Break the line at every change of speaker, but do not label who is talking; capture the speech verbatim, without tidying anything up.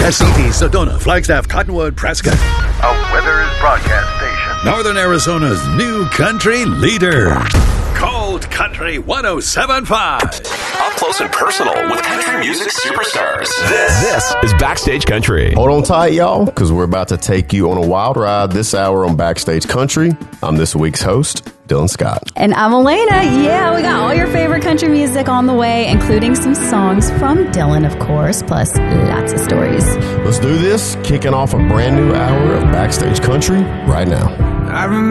Casitas, Sedona, Flagstaff, Cottonwood, Prescott.
A Weathers broadcast station.
Northern Arizona's new country leader. Cold Country one oh seven point five.
Up close and personal with country music superstars. This, this is Backstage Country.
Hold on tight, y'all, because we're about to take you on a wild ride this hour on Backstage Country. I'm this week's host, Dylan Scott.
And I'm Elena. Yeah, we got all your favorite country music on the way, including some songs from Dylan, of course, plus lots of stories.
Let's do this, kicking off a brand new hour of Backstage Country right now.
I remember